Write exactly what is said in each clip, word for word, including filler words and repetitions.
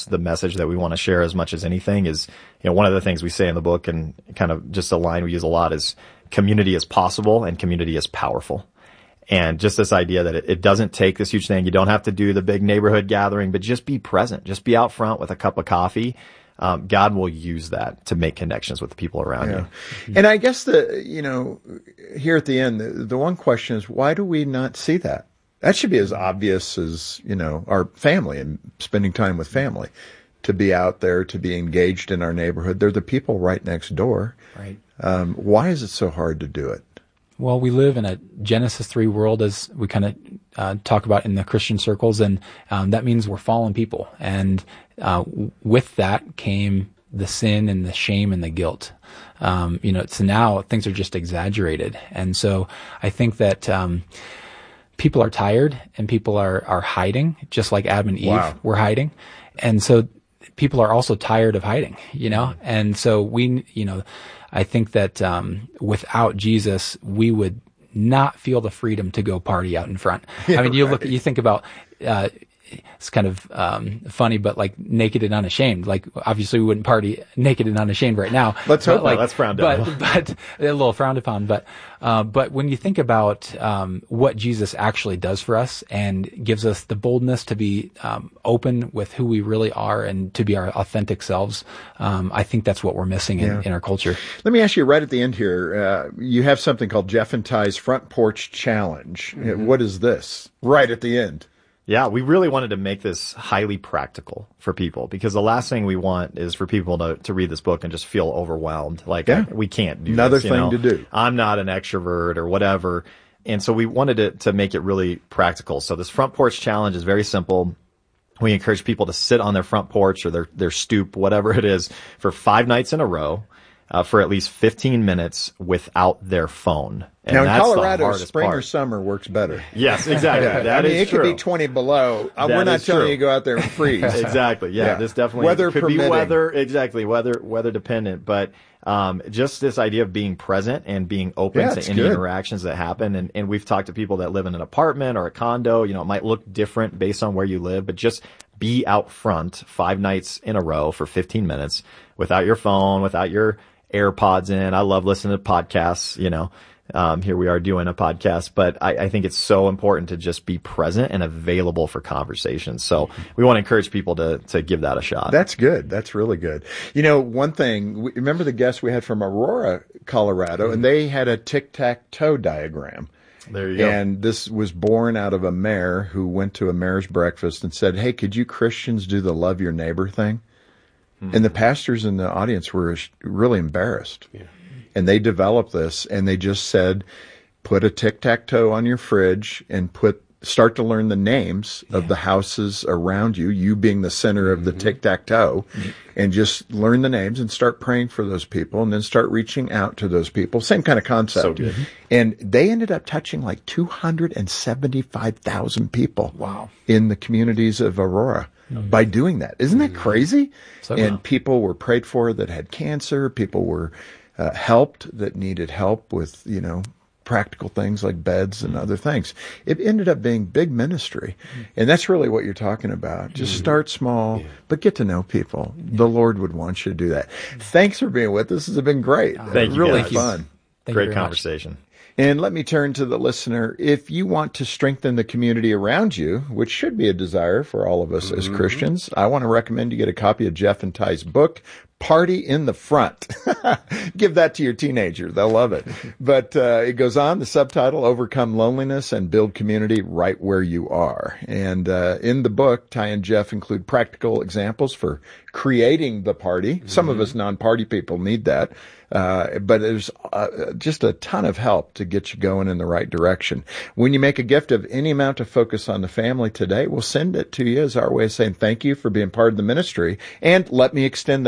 that's the message that we want to share as much as anything is, you know, one of the things we say in the book and kind of just a line we use a lot is community is possible and community is powerful. And just this idea that it, it doesn't take this huge thing. You don't have to do the big neighborhood gathering, but just be present. Just be out front with a cup of coffee. Um, God will use that to make connections with the people around yeah. you. And I guess the, you know, here at the end, the, the one question is, why do we not see that? That should be as obvious as, you know, our family and spending time with family, to be out there, to be engaged in our neighborhood. They're the people right next door. Right. Um, why is it so hard to do it? Well, we live in a Genesis three world, as we kind of uh, talk about in the Christian circles, and um, that means we're fallen people. And uh, with that came the sin and the shame and the guilt. Um, you know, so now things are just exaggerated. And so I think that um, people are tired and people are, are hiding, just like Adam and Eve Wow. were hiding. And so people are also tired of hiding, you know? And so we, you know, I think that um, without Jesus, we would not feel the freedom to go party out in front. Yeah, I mean, you right. look, you think about, uh, it's kind of um, funny, but like naked and unashamed. Like obviously we wouldn't party naked and unashamed right now. Let's hope like, not. That's frowned but, upon. But a little frowned upon. But uh, but when you think about um, what Jesus actually does for us and gives us the boldness to be um, open with who we really are and to be our authentic selves, um, I think that's what we're missing in, Yeah. in our culture. Let me ask you right at the end here. Uh, you have something called Jeff and Ty's Front Porch Challenge. Mm-hmm. What is this? Right at the end. Yeah, we really wanted to make this highly practical for people because the last thing we want is for people to, to read this book and just feel overwhelmed. Like, Yeah. we can't do Another this, you thing know? to do. I'm not an extrovert or whatever. And so we wanted to, to make it really practical. So this front porch challenge is very simple. We encourage people to sit on their front porch or their, their stoop, whatever it is, for five nights in a row. Uh, for at least fifteen minutes without their phone. And now in that's the Colorado, hardest spring part. or summer works better. Yes, exactly. Yeah, That I mean, is it true. could be twenty below. Uh, That We're not is telling true. you to go out there and freeze. Exactly. Yeah, Yeah. this definitely Weather could permitting. be weather. Exactly. Weather, weather dependent. But, um, just this idea of being present and being open Yeah, to it's any good. interactions that happen. And, and we've talked to people that live in an apartment or a condo. You know, it might look different based on where you live, but just be out front five nights in a row for fifteen minutes without your phone, without your AirPods in. I love listening to podcasts, you know. Um, here we are doing a podcast, but I, I think it's so important to just be present and available for conversations. So we want to encourage people to, to give that a shot. That's good. That's really good. You know, one thing, we, remember the guest we had from Aurora, Colorado, and they had a tic-tac-toe diagram. There you go. And this was born out of a mayor who went to a mayor's breakfast and said, hey, could you Christians do the love your neighbor thing? And the pastors in the audience were really embarrassed. Yeah. And they developed this, and they just said, put a tic-tac-toe on your fridge and put start to learn the names yeah. of the houses around you, you being the center of the mm-hmm. tic-tac-toe, mm-hmm. and just learn the names and start praying for those people and then start reaching out to those people. Same kind of concept. So good. And they ended up touching like two hundred seventy-five thousand people Wow. in the communities of Aurora. Mm-hmm. By doing that. Isn't that crazy? So, and wow. people were prayed for that had cancer. People were uh, helped that needed help with, you know, practical things like beds and mm-hmm. other things. It ended up being big ministry. Mm-hmm. And that's really what you're talking about. Just mm-hmm. start small, yeah. but get to know people. Yeah. The Lord would want you to do that. Mm-hmm. Thanks for being with us. This has been great. Oh, thank you, really guys. fun. Thank Great you conversation. Much. And let me turn to the listener. If you want to strengthen the community around you, which should be a desire for all of us mm-hmm. as Christians, I want to recommend you get a copy of Jeff and Ty's book, Party in the Front. Give that to your teenager. They'll love it. But uh, it goes on, the subtitle, Overcome Loneliness and Build Community Right Where You Are. And uh, in the book, Ty and Jeff include practical examples for creating the party. Mm-hmm. Some of us non-party people need that. Uh, but there's uh, just a ton of help to get you going in the right direction. When you make a gift of any amount to focus on the family today, we'll send it to you as our way of saying thank you for being part of the ministry. And let me extend the front porch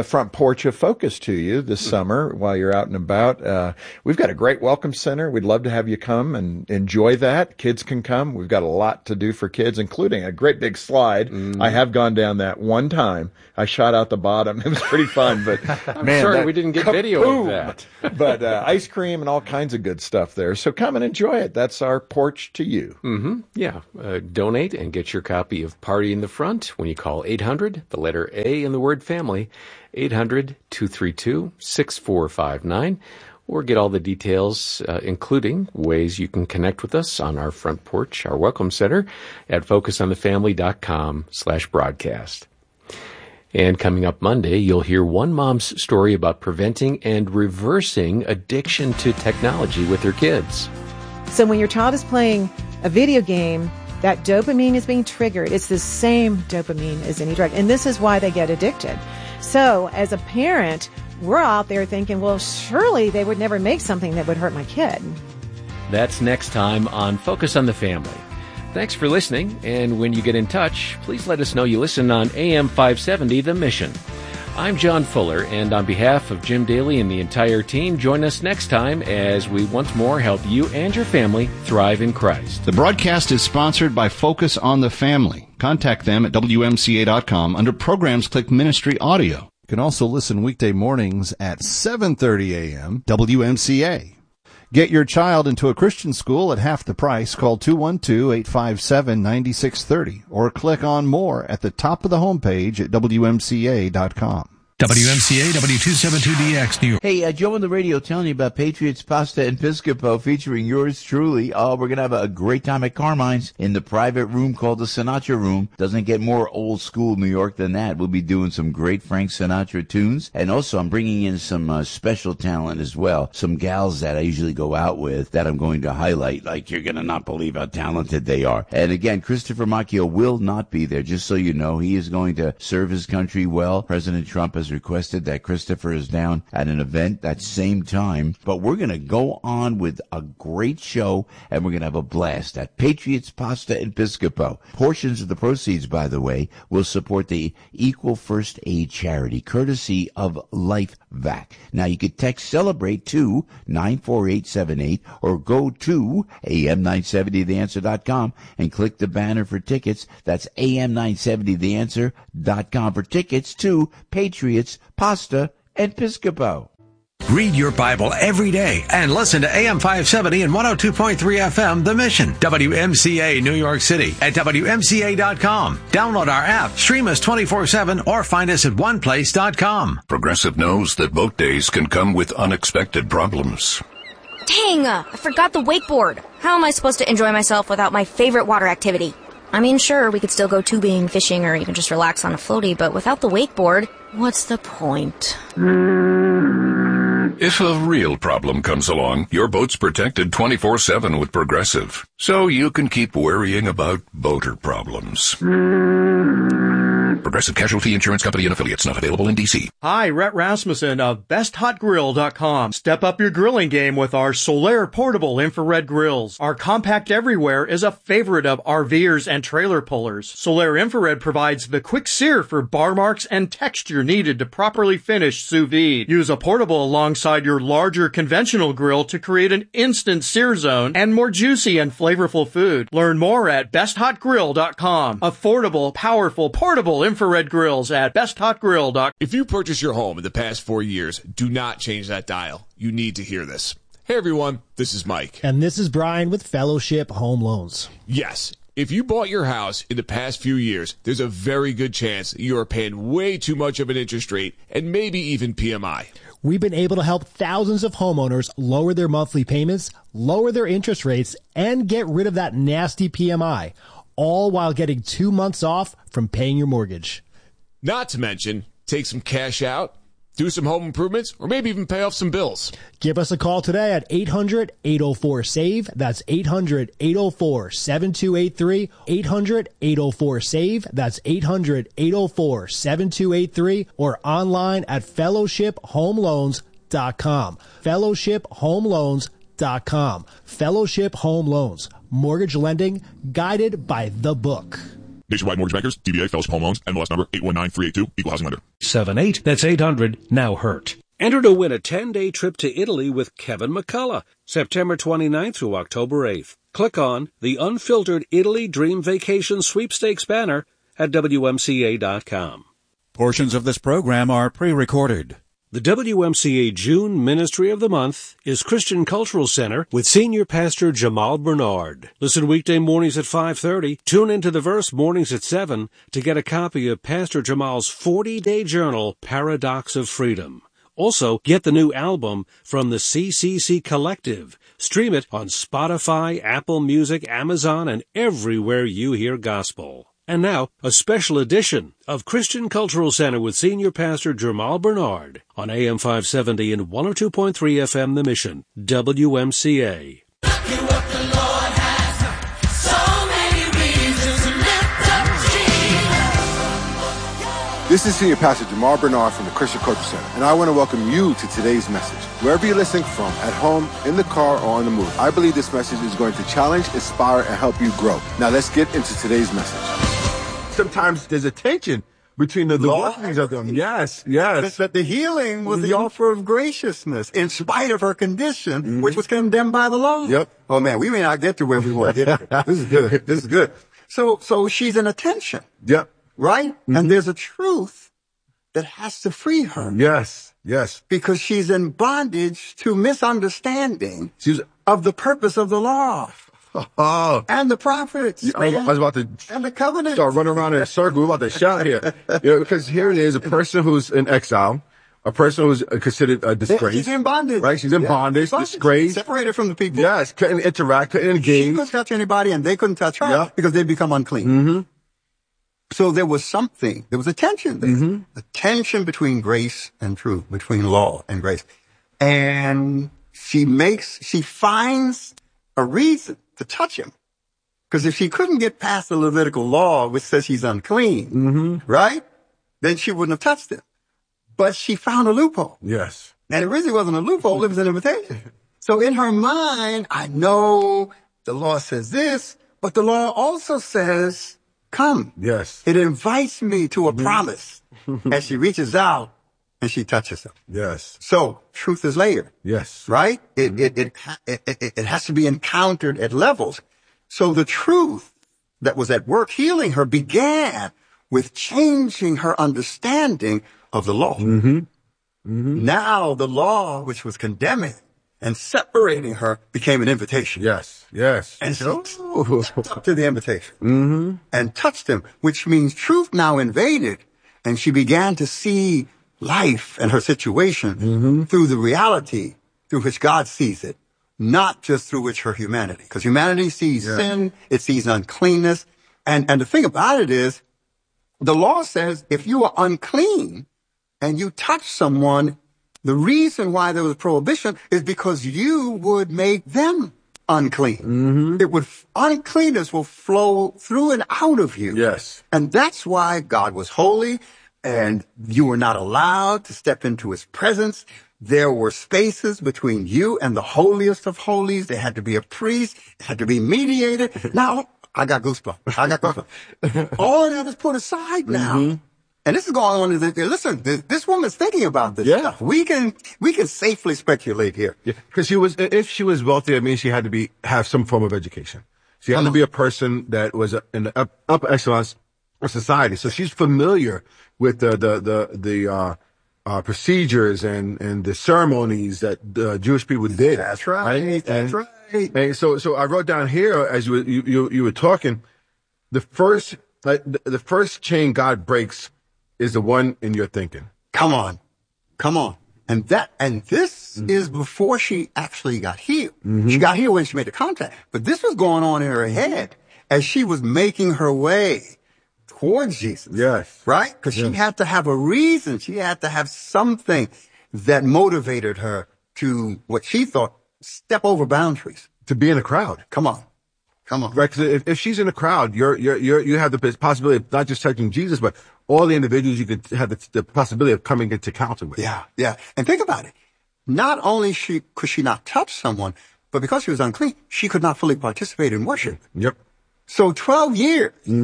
Porch of Focus to you this summer while you're out and about. Uh, we've got a great welcome center. We'd love to have you come and enjoy that. Kids can come. We've got a lot to do for kids, including a great big slide. Mm. I have gone down that one time. I shot out the bottom. It was pretty fun, but I'm man, sorry we didn't get video of that. But uh, ice cream and all kinds of good stuff there. So come and enjoy it. That's our porch to you. Mm-hmm. Yeah. Uh, donate and get your copy of Party in the Front when you call eight hundred, the letter A in the word family, eight hundred, two three two, six four five nine, or get all the details, uh, including ways you can connect with us on our front porch, our welcome center, at focusonthefamily.com slash broadcast. And coming up Monday, you'll hear one mom's story about preventing and reversing addiction to technology with her kids. So when your child is playing a video game, that dopamine is being triggered. It's the same dopamine as any drug. And this is why they get addicted. So as a parent, we're out there thinking, well, surely they would never make something that would hurt my kid. That's next time on Focus on the Family. Thanks for listening, and when you get in touch, please let us know you listen on A M five seventy, The Mission. I'm John Fuller, and on behalf of Jim Daly and the entire team, join us next time as we once more help you and your family thrive in Christ. The broadcast is sponsored by Focus on the Family. Contact them at W M C A dot com. Under Programs, click Ministry Audio. You can also listen weekday mornings at seven thirty a.m. W M C A. Get your child into a Christian school at half the price. Call two one two, eight five seven, nine six three zero or click on more at the top of the homepage at W M C A dot com. W M C A W two seventy-two D X New York. Hey, uh, Joe on the radio telling you about Patriots Pasta and Piscopo featuring yours truly. Oh, we're going to have a, a great time at Carmine's in the private room called the Sinatra Room. Doesn't get more old school New York than that. We'll be doing some great Frank Sinatra tunes. And also I'm bringing in some uh, special talent as well. Some gals that I usually go out with that I'm going to highlight. Like, you're going to not believe how talented they are. And again, Christopher Macchio will not be there, just so you know. He is going to serve his country well. President Trump has requested that Christopher is down at an event that same time, but we're going to go on with a great show and we're going to have a blast at Patriots Pasta and Piscopo. Portions of the proceeds, by the way, will support the Equal First Aid charity courtesy of Life Vac. Now you could text CELEBRATE to nine four eight seven eight or go to A M nine seventy the answer dot com and click the banner for tickets. That's A M nine seventy the answer dot com for tickets to Patriots Pasta and Piscopo. Read your Bible every day and listen to A M five seventy and one oh two point three F M, The Mission, W M C A New York City at W M C A dot com. Download our app, stream us twenty-four seven, or find us at one place dot com. Progressive knows that boat days can come with unexpected problems. Dang, uh, I forgot the wakeboard. How am I supposed to enjoy myself without my favorite water activity? I mean, sure, we could still go tubing, fishing, or even just relax on a floaty, but without the wakeboard, what's the point? If a real problem comes along, your boat's protected twenty-four seven with Progressive, so you can keep worrying about boater problems. Progressive Casualty Insurance Company and Affiliates, not available in D C. Hi, Rhett Rasmussen of best hot grill dot com. Step up your grilling game with our Solaire portable infrared grills. Our compact everywhere is a favorite of RVers and trailer pullers. Solaire infrared provides the quick sear for bar marks and texture needed to properly finish sous vide. Use a portable alongside your larger conventional grill to create an instant sear zone and more juicy and flavorful food. Learn more at best hot grill dot com. Affordable, powerful, portable infrared grills at best hot grill dot com. If you purchased your home in the past four years, do not change that dial. You need to hear this. Hey everyone, this is Mike. And this is Brian with Fellowship Home Loans. Yes. If you bought your house in the past few years, there's a very good chance that you are paying way too much of an interest rate and maybe even P M I. We've been able to help thousands of homeowners lower their monthly payments, lower their interest rates, and get rid of that nasty P M I, all while getting two months off from paying your mortgage. Not to mention, take some cash out, do some home improvements, or maybe even pay off some bills. Give us a call today at eight hundred, eight oh four, SAVE. That's eight hundred, eight oh four, seven two eight three. eight hundred, eight oh four, SAVE. That's eight hundred, eight oh four, seven two eight three. Or online at fellowship home loans dot com. fellowship home loans dot com. Fellowship Home Loans. Mortgage lending guided by the book. Nationwide Mortgage Bankers, D B A, Fellowship Home Loans, N M L S number eight one nine three eight two, Equal Housing Lender. seven eight, that's eight hundred, now hurt. Enter to win a ten-day trip to Italy with Kevin McCullough, September twenty-ninth through October eighth. Click on the Unfiltered Italy Dream Vacation Sweepstakes banner at W M C A dot com. Portions of this program are pre-recorded. The W M C A June Ministry of the Month is Christian Cultural Center with Senior Pastor Jamal Bernard. Listen weekday mornings at five thirty. Tune into The Verse mornings at seven to get a copy of Pastor Jamal's forty-day journal, Paradox of Freedom. Also, get the new album from the C C C Collective. Stream it on Spotify, Apple Music, Amazon, and everywhere you hear gospel. And now, a special edition of Christian Cultural Center with Senior Pastor Jamal Bernard on A M five seventy and one oh two point three F M The Mission, W M C A. This is Senior Pastor Jamal Bernard from the Christian Cultural Center, and I want to welcome you to today's message. Wherever you're listening from, at home, in the car, or on the move, I believe this message is going to challenge, inspire, and help you grow. Now let's get into today's message. Sometimes there's a tension between the, the blessings of them. Yes, yes. That the healing was mm-hmm. the offer of graciousness in spite of her condition, mm-hmm. which was condemned by the law. Yep. Oh man, we may not get to where we want to get. This is good. This is good. So, so she's in a tension. Yep. Right? Mm-hmm. And there's a truth that has to free her. Yes, yes. Because she's in bondage to misunderstanding she's, of the purpose of the law. Oh. And the prophets. I was, I was about to and the covenant. Start running around in a circle. We're about to shout here. You know, because here it is, a person who's in exile, a person who's considered a disgrace. She's in bondage. Right? She's in yeah. bondage, bondage, disgrace. Separated from the people. Yes, couldn't interact, couldn't engage. She couldn't touch anybody and they couldn't touch her yeah. because they'd become unclean. Mm-hmm. So there was something, there was a tension there. Mm-hmm. A tension between grace and truth, between law and grace. And she makes, she finds a reason to touch him. Because if she couldn't get past the Levitical law, which says he's unclean, mm-hmm. right? Then she wouldn't have touched him. But she found a loophole. Yes. And it really wasn't a loophole, it was an invitation. So in her mind, I know the law says this, but the law also says, come. Yes. It invites me to a promise. And she reaches out and she touches him. Yes. So truth is layered. Yes. Right? It, it, it, it, it, it has to be encountered at levels. So the truth that was at work healing her began with changing her understanding of the law. Mm-hmm. Mm-hmm. Now the law, which was condemning and separating her, became an invitation. Yes, yes. And she stepped up to the invitation mm-hmm. and touched him, which means truth now invaded, and she began to see life and her situation mm-hmm. through the reality through which God sees it, not just through which her humanity. Because humanity sees yeah. sin, it sees uncleanness, and, and the thing about it is, the law says if you are unclean and you touch someone, the reason why there was a prohibition is because you would make them unclean. Mm-hmm. It would, uncleanness will flow through and out of you. Yes. And that's why God was holy and you were not allowed to step into his presence. There were spaces between you and the holiest of holies. There had to be a priest. It had to be mediated. Now, I got goosebumps. I got goosebumps. All of that is put aside now. Mm-hmm. And this is going on. Listen, this, this woman's thinking about this yeah. stuff. We can, we can safely speculate here. Yeah. Cause she was, if she was wealthy, I mean, she had to be, have some form of education. She had uh-huh. to be a person that was in the up, upper echelons of society. So she's familiar with the, the, the, the, uh, uh, procedures and, and the ceremonies that the Jewish people did. That's right. right? That's and, right. And so, so I wrote down here as you were, you, you, you were talking, the first, like, the, the first chain God breaks is the one in your thinking. Come on. Come on. And that, and this mm-hmm. is before she actually got healed. Mm-hmm. She got healed when she made the contact. But this was going on in her head as she was making her way towards Jesus. Yes. Right? Because yes. she had to have a reason. She had to have something that motivated her to what she thought step over boundaries. To be in a crowd. Come on. Come on. Right, because if, if she's in a crowd, you're, you're, you're, you have the possibility of not just touching Jesus, but all the individuals you could have the, the possibility of coming into encounter with. Yeah, yeah. And think about it. Not only she could she not touch someone, but because she was unclean, she could not fully participate in worship. Yep. So twelve years mm-hmm.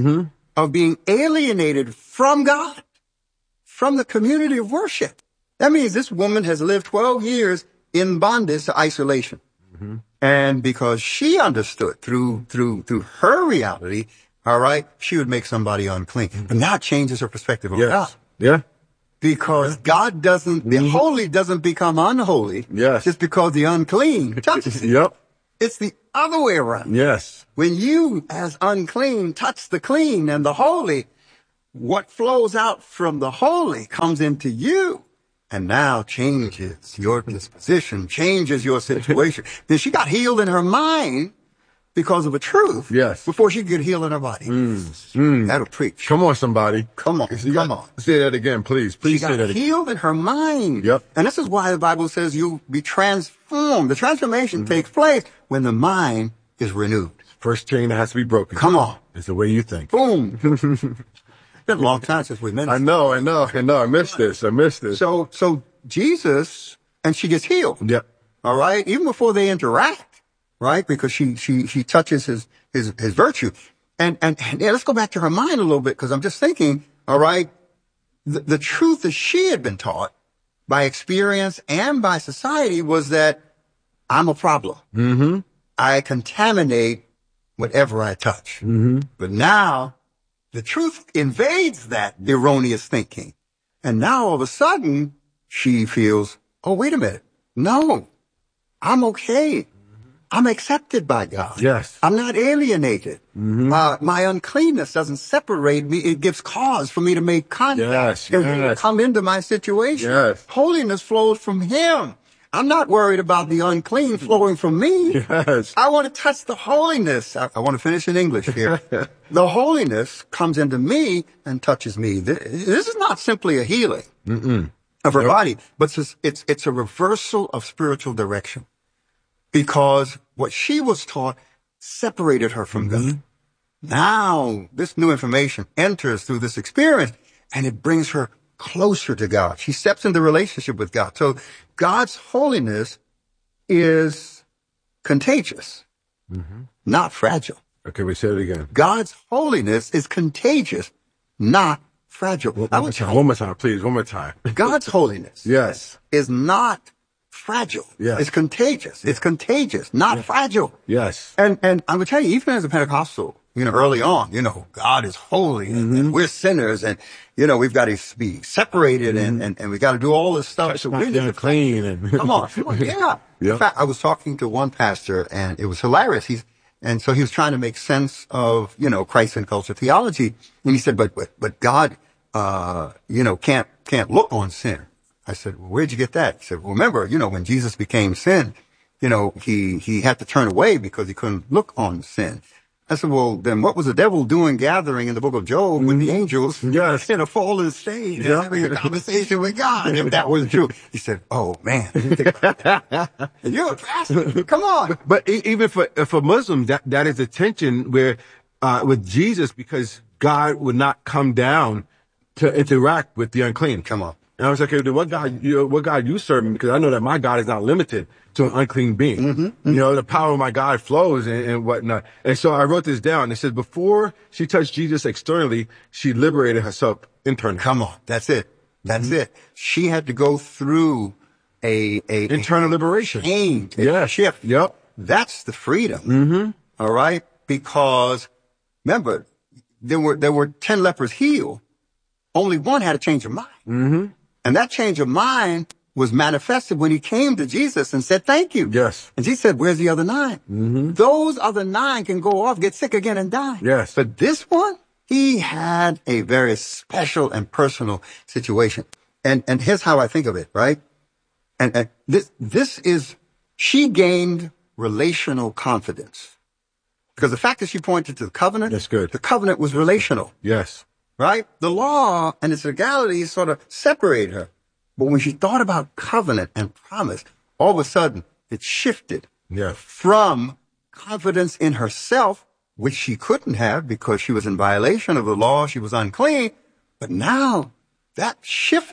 of being alienated from God, from the community of worship. That means this woman has lived twelve years in bondage to isolation. Mm-hmm. And because she understood through, through, through her reality, all right, she would make somebody unclean. Mm-hmm. But now it changes her perspective on yes. God. Yeah. Because God doesn't, the holy doesn't become unholy. Yes. Just because the unclean touches it. Yep. It's the other way around. Yes. When you, as unclean, touch the clean and the holy, what flows out from the holy comes into you and now changes your disposition, changes your situation. Then she got healed in her mind because of a truth. Yes. Before she could get healed in her body. Mm. Mm. That'll preach. Come on, somebody. Come on. You come got, on. Say that again, please. Please she say got that again. healed in her mind. Yep. And this is why the Bible says you'll be transformed. The transformation mm-hmm. takes place when the mind is renewed. First chain that has to be broken. Come on. It's the way you think. Boom. It's been a long time since we met. I know, I know, I know. I missed this. I missed this. So, so Jesus, and she gets healed. Yep. All right. Even before they interact, right? Because she, she, she touches his, his, his virtue. And, and, and yeah, let's go back to her mind a little bit, because I'm just thinking, all right, the, the truth that she had been taught by experience and by society was that I'm a problem. Mm-hmm. I contaminate whatever I touch. Mm-hmm. But now the truth invades that erroneous thinking. And now all of a sudden she feels, oh, wait a minute. No, I'm okay. I'm accepted by God. Yes. I'm not alienated. Mm-hmm. Uh, my uncleanness doesn't separate me. It gives cause for me to make contact. Yes, and yes. come into my situation. Yes. Holiness flows from him. I'm not worried about the unclean flowing from me. Yes. I want to touch the holiness. I, I want to finish in English here. The holiness comes into me and touches me. This, this is not simply a healing Mm-mm. of her Nope. body, but it's, it's, it's a reversal of spiritual direction. Because what she was taught separated her from Mm-hmm. God. Now, this new information enters through this experience, and it brings her closer to God. She steps into relationship with God. So God's holiness is contagious, Mm-hmm. not fragile. Okay, we say it again. God's holiness is contagious, not fragile. One, I more would time, one more time, please. One more time. God's holiness Yes. is not fragile. Yes. It's contagious. It's contagious, not fragile. Yes. And and I'm gonna tell you, even as a Pentecostal, you know, early on, you know, God is holy and, and we're sinners, and you know, we've got to be separated and, and, and we got to do all this stuff. So we're just clean and come on, come on, yeah. Yep. In fact, I was talking to one pastor, and it was hilarious. He's and so he was trying to make sense of, you know, Christ and culture theology, and he said, but but but God, uh, you know, can't can't look on sin. I said, well, where'd you get that? He said, well, remember, you know, when Jesus became sin, you know, he, he had to turn away because he couldn't look on sin. I said, well, then what was the devil doing gathering in the book of Job with the angels Yes. in a fallen state and Yeah. having a conversation with God? If that was true. He said, oh, man. You're a pastor. Come on. But e- even for for Muslims, that that is a tension where uh, with Jesus, because God would not come down to interact with the unclean. Come on. And I was like, okay, then what God, you know, what God you serving? Because I know that my God is not limited to an unclean being. Mm-hmm, mm-hmm. You know, the power of my God flows and, and whatnot. And so I wrote this down. It says, before she touched Jesus externally, she liberated herself internally. Come on. That's it. That's mm-hmm. it. She had to go through a, a internal a liberation. Change. A Yeah. shift. Yep. That's the freedom. Mm-hmm. All right. Because remember, there were, there were ten lepers healed. Only one had a change of mind. Mm-hmm. And that change of mind was manifested when he came to Jesus and said, thank you. Yes. And Jesus said, where's the other nine? Mm-hmm. Those other nine can go off, get sick again and die. Yes. But this one, he had a very special and personal situation. And, and here's how I think of it, right? And, and this, this is, she gained relational confidence. Because the fact that she pointed to the covenant, that's good. The covenant was relational. Yes. Right? The law and its legalities sort of separate her. But when she thought about covenant and promise, all of a sudden it shifted Yeah. from confidence in herself, which she couldn't have because she was in violation of the law. She was unclean. But now that shifted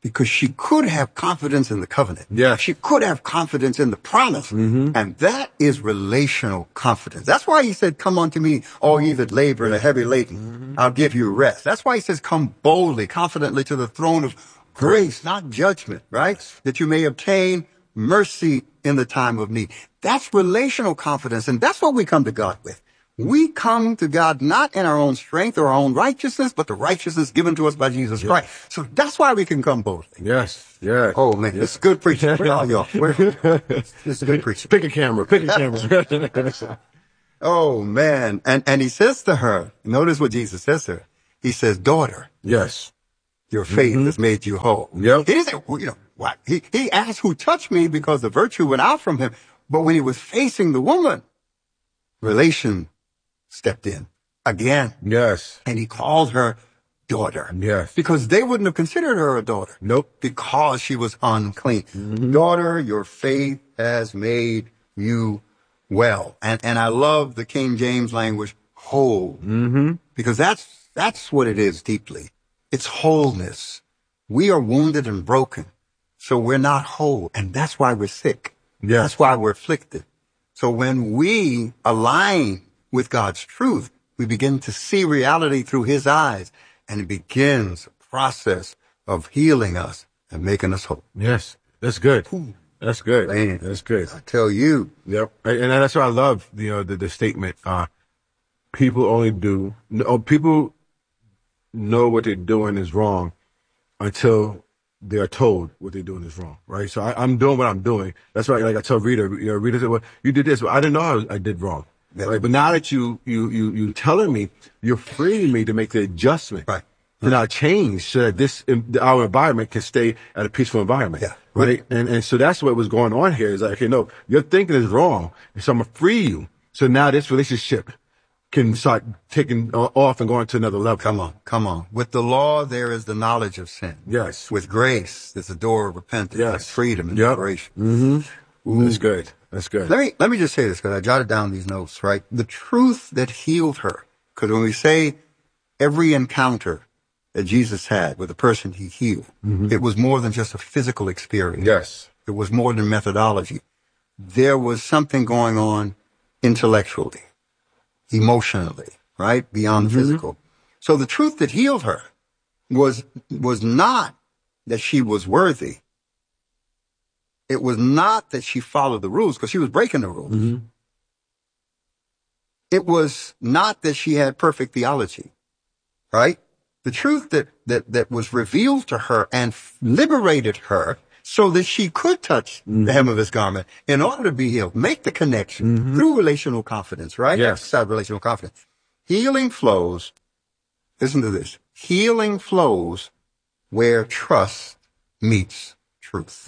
because she could have confidence in the covenant. Yeah. She could have confidence in the promise. Mm-hmm. And that is relational confidence. That's why he said, come unto me, all ye that labor and are heavy laden. Mm-hmm. I'll give you rest. That's why he says, come boldly, confidently to the throne of grace, not judgment, right? That you may obtain mercy in the time of need. That's relational confidence. And that's what we come to God with. We come to God not in our own strength or our own righteousness, but the righteousness given to us by Jesus yes. Christ. So that's why we can come boldly. Yes, yeah. Oh man, yes. It's good preaching. Where are y'all? Where? This is good preaching. Pick a camera. Pick a camera. Oh man, and and he says to her, notice what Jesus says to her. He says, "Daughter, yes, your faith mm-hmm. has made you whole." Yep. He didn't say, you know, what? He he asked who touched me because the virtue went out from him. But when he was facing the woman, relation stepped in again. Yes. And he called her daughter. Yes. Because they wouldn't have considered her a daughter. Nope. Because she was unclean. Mm-hmm. Daughter, your faith has made you well. And and I love the King James language, whole. Mm-hmm. Because that's that's what it is deeply. It's wholeness. We are wounded and broken. So we're not whole. And that's why we're sick. Yes. That's why we're afflicted. So when we align with God's truth, we begin to see reality through his eyes, and it begins a process of healing us and making us whole. Yes, that's good. Ooh. That's good. Man, that's good. I tell you. Yep. And that's what I love, you know, the, the statement, uh, people only do, no, people know what they're doing is wrong until they are told what they're doing is wrong, right? So I, I'm doing what I'm doing. That's why, like I tell Rita, you know, Rita said, well, you did this, but I didn't know I, was, I did wrong. Right. But now that you, you, you, you telling me, you're freeing me to make the adjustment. Right. To now change so that this, our environment can stay at a peaceful environment. Yeah. Right. And, and so that's what was going on here is like, okay, no, your thinking is wrong. So I'm going to free you. So now this relationship can start taking off and going to another level. Come on. Come on. With the law, there is the knowledge of sin. Yes. With grace, there's a door of repentance. Yes. Freedom and yep. liberation. Mm-hmm. Ooh. That's good. That's good. Let me, let me just say this because I jotted down these notes, right? The truth that healed her. Because when we say every encounter that Jesus had with the person he healed, mm-hmm. it was more than just a physical experience. Yes. It was more than methodology. There was something going on intellectually, emotionally, right? Beyond mm-hmm. physical. So the truth that healed her was, was not that she was worthy. It was not that she followed the rules because she was breaking the rules. Mm-hmm. It was not that she had perfect theology, right? The truth that, that, that was revealed to her and f- liberated her so that she could touch mm-hmm. the hem of his garment in order to be healed. Make the connection mm-hmm. through relational confidence, right? Yes. Exercise relational confidence. Healing flows. Listen to this. Healing flows where trust meets truth.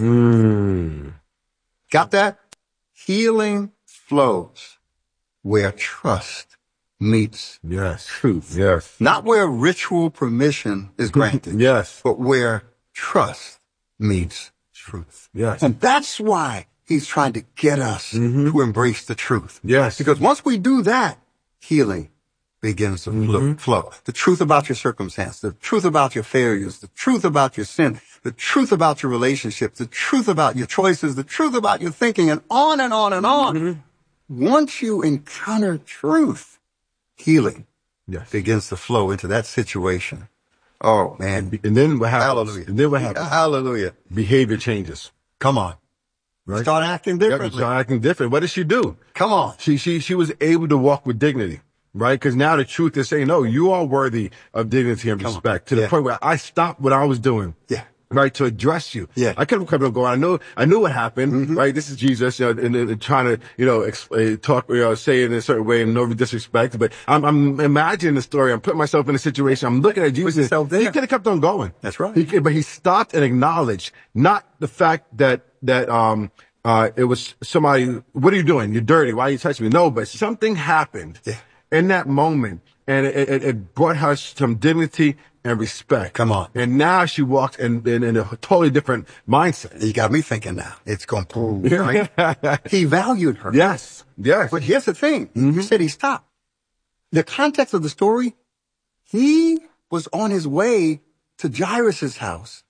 Mm. Got that? Healing flows where trust meets yes. truth. Yes. Not where ritual permission is granted. yes. But where trust meets truth. Yes. And that's why he's trying to get us mm-hmm. to embrace the truth. Yes. Because once we do that, healing begins to mm-hmm. flow. The truth about your circumstance, the truth about your failures, the truth about your sin, the truth about your relationships, the truth about your choices, the truth about your thinking, and on and on and on. Mm-hmm. Once you encounter truth, healing yes. begins to flow into that situation. Oh, man. And then what happens? Hallelujah. And then what happens? Hallelujah. Behavior changes. Come on. Right? Start acting differently. Yep, start acting different. What did she do? Come on. She, she, she was able to walk with dignity. Right? Because now the truth is saying, no, you are worthy of dignity and Come respect on. to the yeah. point where I stopped what I was doing. Yeah. Right, to address you. Yeah. I couldn't come and go. I knew, I knew what happened. Mm-hmm. Right, this is Jesus, you know, and, and trying to, you know, exp- talk, you know, say it in a certain way and no disrespect. But I'm, I'm imagining the story. I'm putting myself in a situation. I'm looking at Jesus. He could have kept on going. That's right. He, but he stopped and acknowledged not the fact that that um uh it was somebody. What are you doing? You're dirty. Why are you touching me? No, but something happened yeah. in that moment, and it, it, it brought her some dignity and respect. Come on. And now she walks in, in, in a totally different mindset. You got me thinking now. It's going to right? He valued her. Yes. Yes. But here's the thing. Mm-hmm. You said he stopped. The context of the story, he was on his way to Jairus' house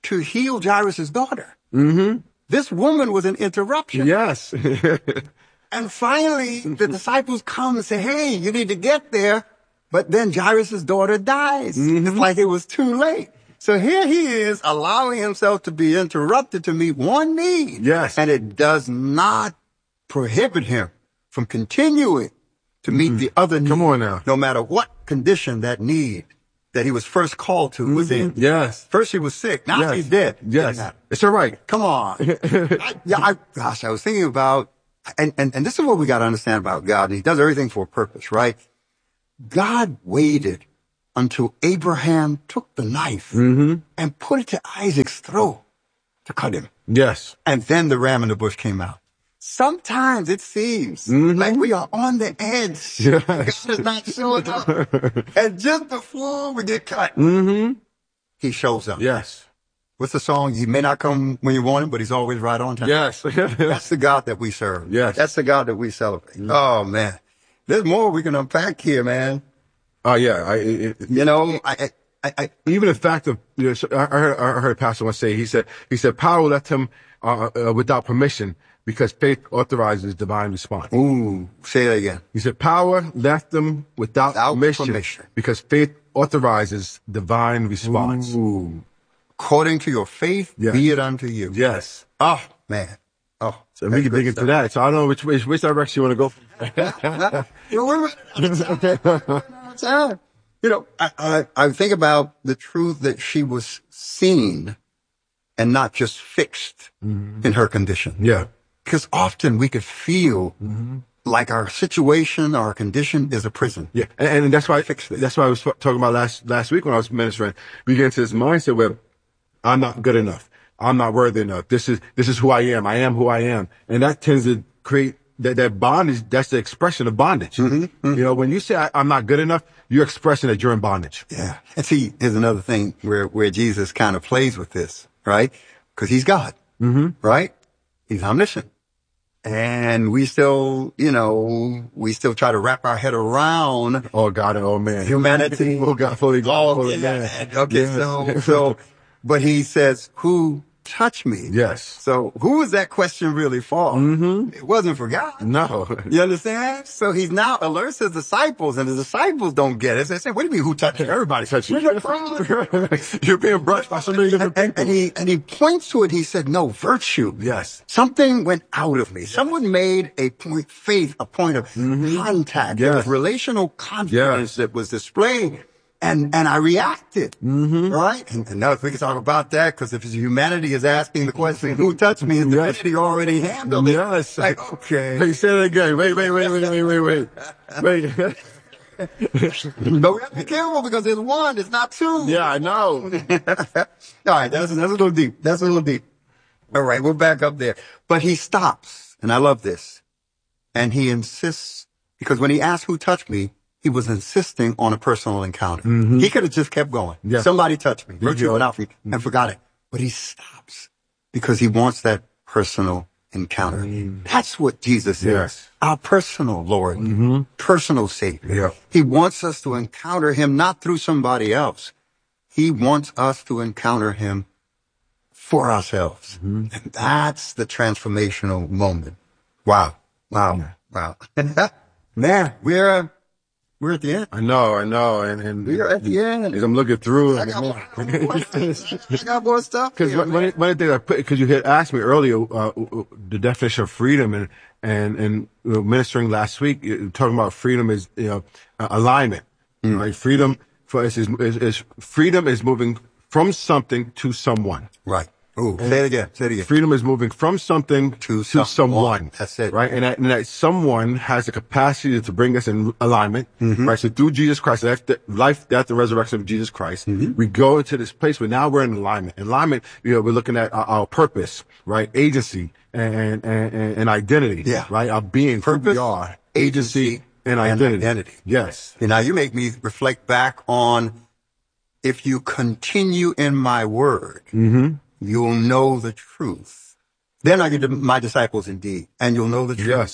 to heal Jairus' daughter. Mm-hmm. This woman was an interruption. Yes. And finally, the disciples come and say, hey, you need to get there. But then Jairus' daughter dies. Mm-hmm. It's like it was too late. So here he is allowing himself to be interrupted to meet one need. Yes. And it does not prohibit him from continuing to meet mm-hmm. the other need. Come on now. No matter what condition that need that he was first called to mm-hmm. was in. Yes. First he was sick. Now yes. he's dead. Yes. It's all right. Come on. I, yeah, I, gosh, I was thinking about, and, and, and this is what we got to understand about God. And he does everything for a purpose, right? God waited until Abraham took the knife mm-hmm. and put it to Isaac's throat to cut him. Yes. And then the ram in the bush came out. Sometimes it seems mm-hmm. like we are on the edge. Yes. God is not showing up. And just before we get cut, mm-hmm. he shows up. Yes. What's the song? He may not come when you want him, but he's always right on time. Yes. That's the God that we serve. Yes. That's the God that we celebrate. Mm-hmm. Oh, man. There's more we can unpack here, man. Oh, yeah. I, it, you know, I, I, I, even the fact of, you know, I heard, I heard a pastor once say, he said, he said, power left him, uh, uh, without permission because faith authorizes divine response. Ooh, say that again. He said, power left him without, without permission, permission because faith authorizes divine response. Ooh. According to your faith, yes. Be it unto you. Yes. Oh, man. Oh, so we can dig into that. So I don't know which which, which direction you want to go. You know, I, I, I think about the truth that she was seen and not just fixed mm-hmm. in her condition. Yeah. Because often we could feel mm-hmm. like our situation, our condition is a prison. Yeah. And, and that's why I fixed it. That's why I was talking about last, last week when I was ministering. We get into this mindset where I'm not good enough. I'm not worthy enough. This is, this is who I am. I am who I am. And that tends to create that, that bondage. That's the expression of bondage. Mm-hmm, mm-hmm. You know, when you say I, I'm not good enough, you're expressing that you're in bondage. Yeah. And see, here's another thing where, where Jesus kind of plays with this, right? Cause he's God, mm-hmm. right? He's omniscient. And we still, you know, we still try to wrap our head around. Oh God and oh man. Humanity. Oh God, fully God, fully yeah. man. Okay. Yes. So, so, but he says, who touched me? Yes. So who is that question really for? Mm-hmm. It wasn't for God. No. You understand? So he's now alerts his disciples and the disciples don't get it. So they say, what do you mean who touched you? Everybody touched you. You're being brushed by so many different and, people. And he, and he points to it. He said, no, virtue. Yes. Something went out of me. Someone made a point, faith, a point of mm-hmm. contact. Yes. There was relational confidence yes. that was displayed. And, and I reacted, mm-hmm. right? And, and now if we can talk about that, because if humanity is asking the question, who touched me, and divinity yes. already handled it. Yes. Like, okay. Hey, say it again. Wait, wait, wait, wait, wait, wait, wait. Wait. But we have to be careful because there's one, it's not two. Yeah, I know. All right, that's, that's a little deep. That's a little deep. All right, we're back up there. But he stops, and I love this. And he insists, because when he asks who touched me, he was insisting on a personal encounter. Mm-hmm. He could have just kept going. Yeah. Somebody touched me. Virtue went out for me and forgot it. But he stops because he wants that personal encounter. Mm. That's what Jesus yes. is. Our personal Lord, mm-hmm. personal Savior. Yeah. He wants us to encounter him not through somebody else. He wants us to encounter him for ourselves. Mm-hmm. And that's the transformational moment. Wow. Wow. Wow. Man, we're, uh, We're at the end. I know, I know, and and we're at the end. As I'm looking through, I got more, I got more stuff. Because one, one of the things I put, because you had asked me earlier, uh, the definition of freedom, and and and uh, ministering last week, talking about freedom is you know uh, alignment, mm. right? Freedom for us is, is is freedom is moving from something to someone, right? Ooh, say it again. Say it again. Freedom is moving from something to, to someone. someone. That's it. Right? And that, and that someone has the capacity to bring us in alignment. Mm-hmm. Right? So through Jesus Christ, after life, death, the resurrection of Jesus Christ, mm-hmm. we go into this place where now we're in alignment. Alignment, you know, we're looking at our, our purpose, right? Agency and, and, and, and identity. Yeah. Right? Our being, purpose, who we are, agency, agency and, identity. and identity. Yes. And now you make me reflect back on if you continue in my word. Mm-hmm. You'll know the truth. Then I get to my disciples indeed, and you'll know the truth. Yes.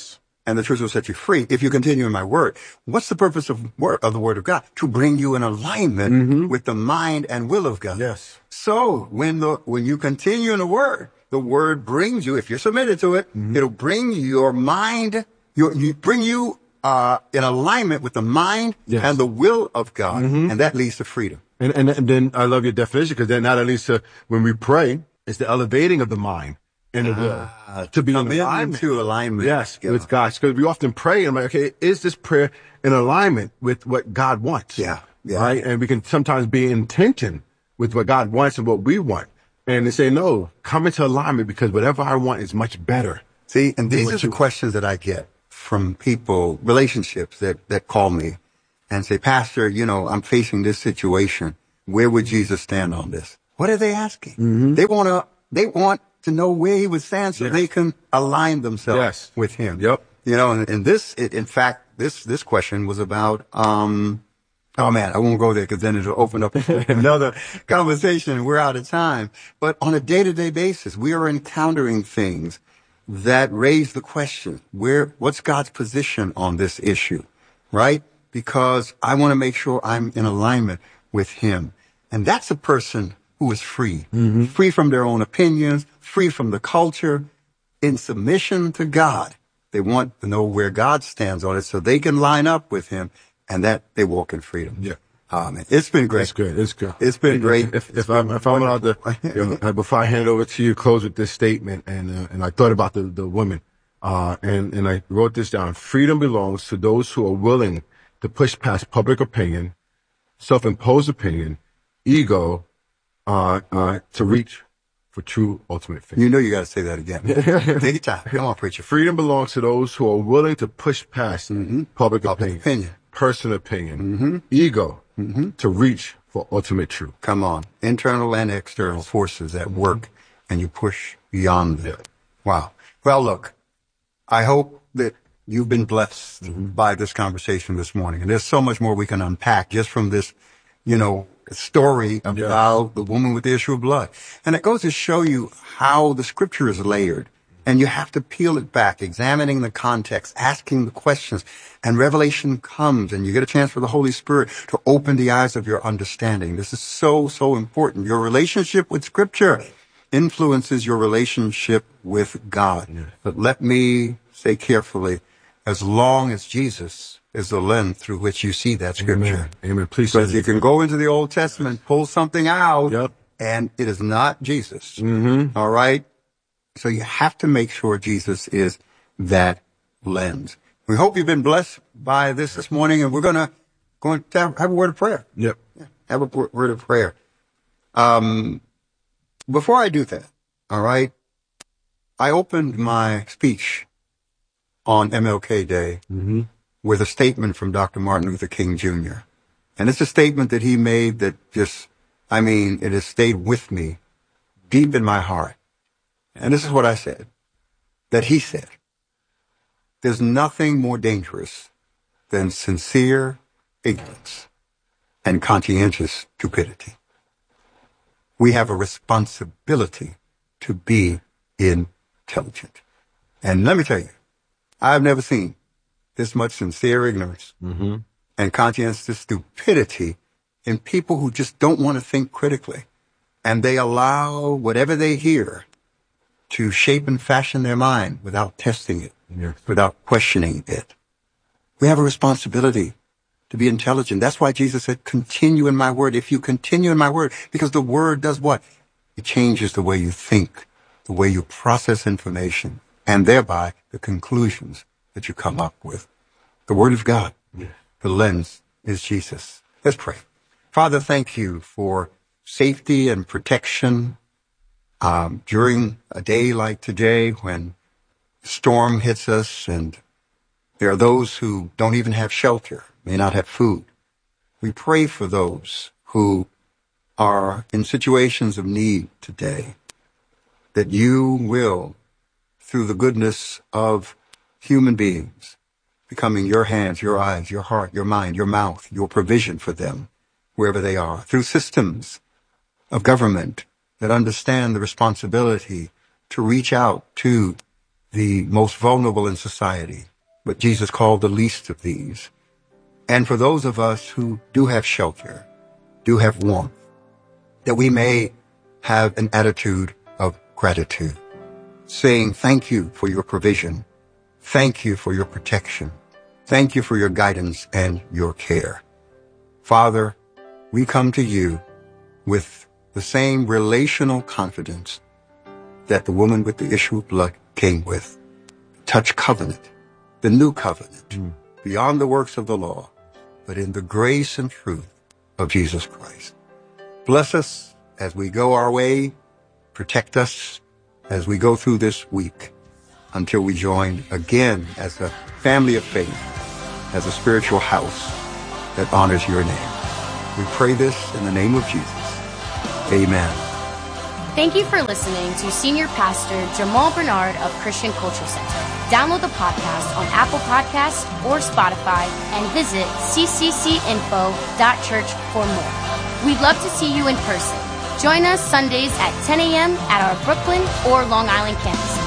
and the truth will set you free if you continue in my word. What's the purpose of word, of the word of God? To bring you in alignment mm-hmm. with the mind and will of God. Yes. So when the, when you continue in the word, the word brings you, if you're submitted to it, mm-hmm. it'll bring your mind, your, you bring you, uh, in alignment with the mind yes. and the will of God. Mm-hmm. And that leads to freedom. And, and, and then I love your definition, because then that leads to, when we pray, it's the elevating of the mind and the will uh, to be in alignment. To alignment. Yes, yeah. with God. Because we often pray and I'm like, okay, is this prayer in alignment with what God wants? Yeah. yeah. Right? And we can sometimes be in tension with what God wants and what we want. And they say, no, come into alignment, because whatever I want is much better. See, and these are the questions that I get from people, relationships that, that call me and say, Pastor, you know, I'm facing this situation. Where would Jesus stand on this? What are they asking? Mm-hmm. They want to, they want to know where he would stand so yes. they can align themselves yes. with him. Yep. You know, and, and this, it, in fact, this, this question was about, um, oh man, I won't go there because then it'll open up another conversation. We're out of time. But on a day-to-day basis, we are encountering things that raise the question, where, what's God's position on this issue? Right? Because I want to make sure I'm in alignment with him. And that's a person who is free, mm-hmm. free from their own opinions, free from the culture, in submission to God. They want to know where God stands on it so they can line up with him, and that they walk in freedom. Yeah. Um, it's been great. It's good. It's good. It's been great. If, if I'm, if I'm allowed to, you know, before I hand it over to you, close with this statement. And, uh, and I thought about the, the women, uh, and, and I wrote this down. Freedom belongs to those who are willing to push past public opinion, self-imposed opinion, ego, uh, uh, to reach for true ultimate faith. You know you got to say that again. Take your time. Come on, preacher. Freedom belongs to those who are willing to push past mm-hmm. public, public opinion, opinion, personal opinion, mm-hmm. ego, mm-hmm. to reach for ultimate truth. Come on. Internal and external forces at work, mm-hmm. and you push beyond them. Yeah. Wow. Well, look, I hope that you've been blessed mm-hmm. by this conversation this morning. And there's so much more we can unpack just from this, you know, story about yeah. the woman with the issue of blood. And it goes to show you how the scripture is layered. And you have to peel it back, examining the context, asking the questions. And revelation comes, and you get a chance for the Holy Spirit to open the eyes of your understanding. This is so, so important. Your relationship with scripture influences your relationship with God. Yeah. But let me say carefully, as long as Jesus is the lens through which you see that scripture. Amen. Amen. Please. Because you can go into the Old Testament, pull something out, yep. and it is not Jesus. Mm-hmm. All right? So you have to make sure Jesus is that lens. We hope you've been blessed by this this morning, and we're going to go and have, have a word of prayer. Yep. Yeah, have a word of prayer. Um, before I do that, all right, I opened my speech on M L K Day mm-hmm. with a statement from Doctor Martin Luther King Junior And it's a statement that he made that just, I mean, it has stayed with me deep in my heart. And this is what I said, that he said, there's nothing more dangerous than sincere ignorance and conscientious stupidity. We have a responsibility to be intelligent. And let me tell you, I've never seen this much sincere ignorance mm-hmm. and conscientious stupidity in people who just don't want to think critically. And they allow whatever they hear to shape and fashion their mind without testing it, yes. without questioning it. We have a responsibility to be intelligent. That's why Jesus said, continue in my word. If you continue in my word, because the word does what? It changes the way you think, the way you process information, and thereby the conclusions that you come up with. The word of God, yes. the lens is Jesus. Let's pray. Father, thank you for safety and protection Um, during a day like today when storm hits us and there are those who don't even have shelter, may not have food. We pray for those who are in situations of need today, that you will, through the goodness of human beings, becoming your hands, your eyes, your heart, your mind, your mouth, your provision for them, wherever they are, through systems of government that understand the responsibility to reach out to the most vulnerable in society, but Jesus called the least of these. And for those of us who do have shelter, do have warmth, that we may have an attitude of gratitude, saying thank you for your provision, thank you for your protection, thank you for your guidance and your care. Father, we come to you with the same relational confidence that the woman with the issue of blood came with. Touch covenant, the new covenant, mm. beyond the works of the law, but in the grace and truth of Jesus Christ. Bless us as we go our way. Protect us as we go through this week until we join again as a family of faith, as a spiritual house that honors your name. We pray this in the name of Jesus. Amen. Thank you for listening to Senior Pastor Jamal Bernard of Christian Cultural Center. Download the podcast on Apple Podcasts or Spotify and visit c c c info dot church for more. We'd love to see you in person. Join us Sundays at ten a.m. at our Brooklyn or Long Island campuses.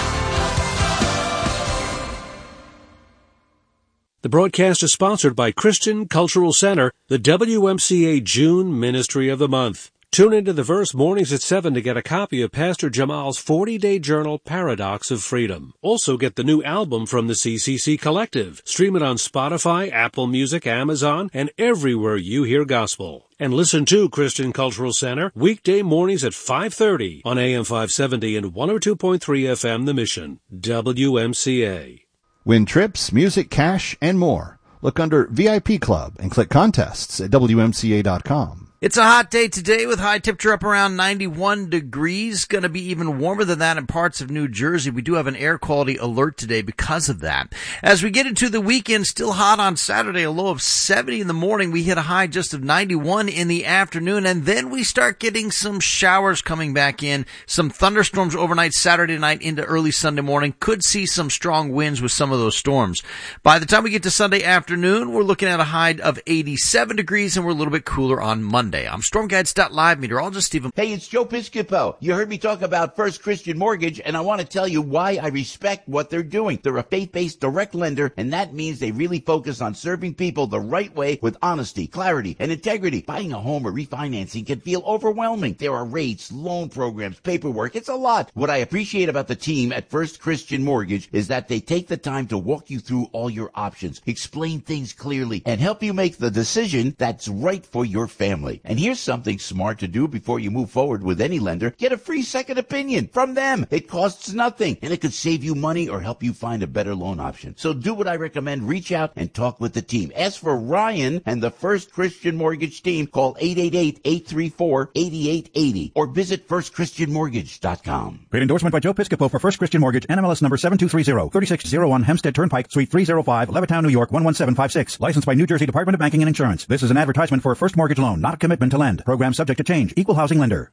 The broadcast is sponsored by Christian Cultural Center, the W M C A June Ministry of the Month. Tune into the Verse mornings at seven to get a copy of Pastor Jamal's forty-day journal, Paradox of Freedom. Also get the new album from the C C C Collective. Stream it on Spotify, Apple Music, Amazon, and everywhere you hear gospel. And listen to Christian Cultural Center weekday mornings at five thirty on A M five seventy and one oh two point three F M The Mission, W M C A. Win trips, music, cash, and more. Look under V I P Club and click contests at W M C A dot com. It's a hot day today with high temperature up around ninety-one degrees. Going to be even warmer than that in parts of New Jersey. We do have an air quality alert today because of that. As we get into the weekend, still hot on Saturday, a low of seventy in the morning. We hit a high just of ninety-one in the afternoon, and then we start getting some showers coming back in. Some thunderstorms overnight Saturday night into early Sunday morning. Could see some strong winds with some of those storms. By the time we get to Sunday afternoon, we're looking at a high of eighty-seven degrees, and we're a little bit cooler on Monday. I'm Storm Guides dot live meteorologist Stephen. Hey, it's Joe Piscopo. You heard me talk about First Christian Mortgage, and I want to tell you why I respect what they're doing. They're a faith-based direct lender, and that means they really focus on serving people the right way with honesty, clarity, and integrity. Buying a home or refinancing can feel overwhelming. There are rates, loan programs, paperwork. It's a lot. What I appreciate about the team at First Christian Mortgage is that they take the time to walk you through all your options, explain things clearly, and help you make the decision that's right for your family. And here's something smart to do before you move forward with any lender. Get a free second opinion from them. It costs nothing, and it could save you money or help you find a better loan option. So do what I recommend. Reach out and talk with the team. Ask for Ryan and the First Christian Mortgage team. Call eight eight eight, eight three four, eight eight eight zero or visit first christian mortgage dot com. Great endorsement by Joe Piscopo for First Christian Mortgage, N M L S number seven two three zero, three six zero one Hempstead Turnpike, Suite three oh five, Levittown, New York, one one seven five six. Licensed by New Jersey Department of Banking and Insurance. This is an advertisement for a first mortgage loan, not a commitment to lend. Program subject to change. Equal housing lender.